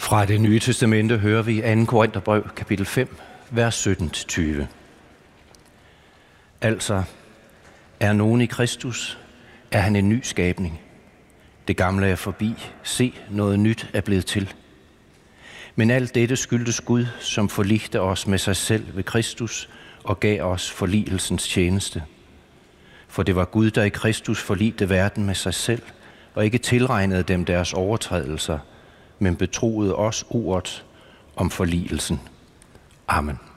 Fra Det Nye Testamente hører vi 2. Korintherbrev, kapitel 5, vers 17-20. Altså, er nogen i Kristus, er han en ny skabning. Det gamle er forbi. Se, noget nyt er blevet til. Men alt dette skyldtes Gud, som forligte os med sig selv ved Kristus og gav os forligelsens tjeneste. For det var Gud, der i Kristus forligte verden med sig selv og ikke tilregnede dem deres overtrædelser, men betroede os ordet om forligelsen. Amen.